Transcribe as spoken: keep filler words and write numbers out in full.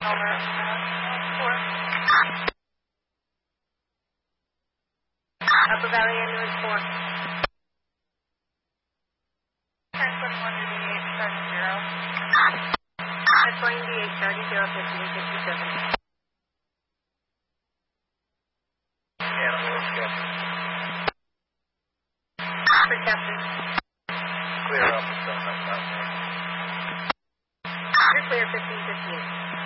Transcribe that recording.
Over. Four. Upper Valley ambulance four. Transport one to D eight starting zero. Transporting D eight starting zero fifty to fifty-seven. Animal is captain. For captain. Clear up and don't have that. You're clear fifteen fifty-eight.